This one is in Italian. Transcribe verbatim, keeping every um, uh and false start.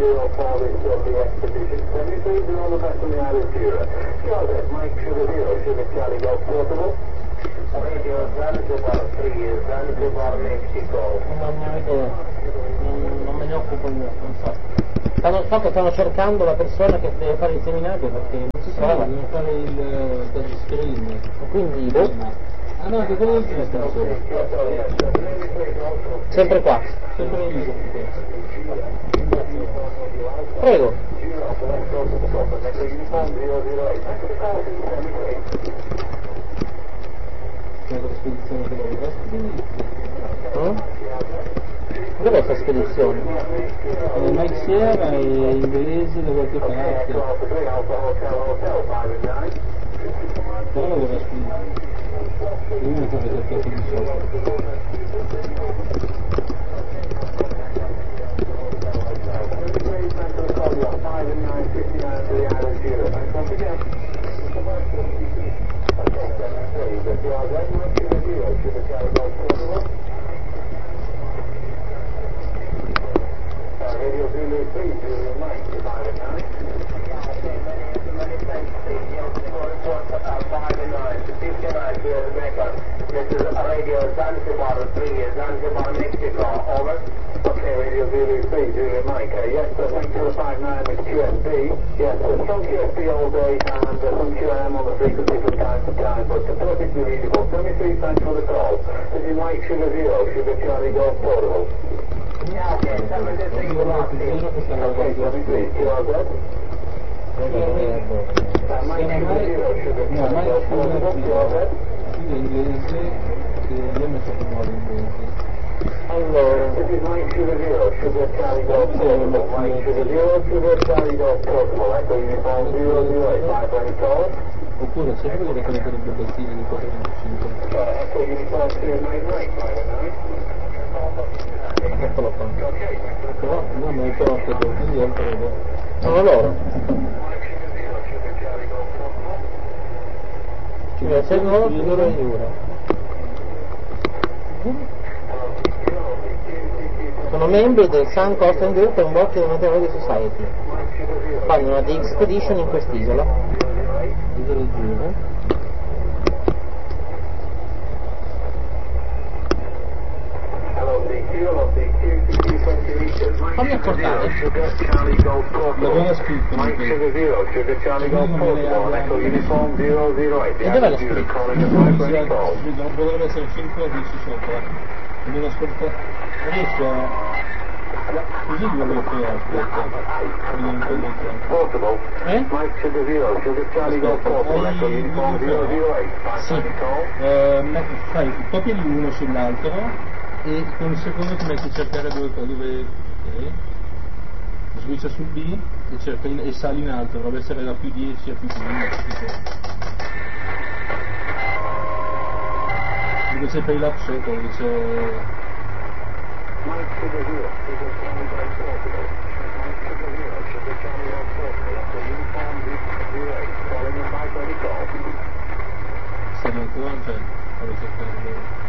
zero for this of the expedition. seventy-three, zero on the back from the island Jura. Joseph, Mike Sugar Zero, Sugar Charlie Golf Portable. Radio Zanzibar, three years, Zanzibar, Mexico. Non ne ho idea, non, non me ne occupo io, non so. Stanno, so che stanno cercando la persona che deve fare il seminario perché non si trova. Devo fare il touch screen. Quindi, boh. Ah no, che quello del sistema solo. Sempre qua. Sempre lì. Prego. C'è la spedizione che lavora. Mm? Dov'è questa spedizione? Eh, Mike Sierra e inglesi da qualche parte. Però lavora spedito. Io mi sono cercato di sopra. Radio Zulu three, Zulu Mike, five and nine. five and nine, fifty-nine, clear the record. This is Radio Zanzibar three, Zanzibar, Mexico, over. Okay, Radio Zulu three, Zulu Mike. Uh, yes, uh, thank you for five nine with Q S B. Yes, uh, some Q S B all day and uh, some Q M on the frequency from time to time, but uh, perfectly readable. seventy-three, thanks for the call. This is Mike Sugar Zero, Sugar Charlie Golf Portable. Yeah, okay, seventy-three, okay, seventy-three, Q R Z. Uh, Mike Sugar Zero, Sugar Charlie Golf Portable, Q R Z. L'inglese che io ho messo in modo inglese. Allora, This is Mike Sugar Zero, Sugar Charlie Golf Portable. Mike Sugar Zero, Sugar Charlie Golf Portable. Echo Uniform zero zero eight, five any call. Oppure c'è quello che prende le buchettine di quattro venticinque. Uh, Echo Uniform two nine nine, five and nine. eccolo qua. Però non mi ricordo dove, quindi io credo. Sono loro. Ci mi seguono Jura e Jura. Sono membri del Sun Coastal Group e un Working Meteorology Society. Fanno una The Expedition in quest'isola. Isola Giura. Fammi accortare. L'abbiamo scritto. Mike Sugar Zero, Sugar Charlie Golf Portable, Echo Uniform zero zero eight. E dov'è lo scritto? Dovrebbe essere cinque o dieci sopra. Devo ascoltare. Riesco a. Così due che aspetta. Portable. Eh? Mike Sugar Zero, Sugar Charlie Golf Portable, Echo Uniform zero zero eight. Sì. Eh, metti, fai copia l'uno sull'altro e con il secondo ti metti a cercare dove, dove ok, switcha sul B e, cerca in, e sali in alto, dovrebbe essere da più dieci a più quindici. Dove c'è pay lap sotto, dove c'è Mike Sugar Zero, Sugar Charlie Golf Portable, Mike Sugar Zero, Sugar Charlie Golf Portable, Echo Uniform zero eight, calling in by twenty call. se non c'è, devo cercare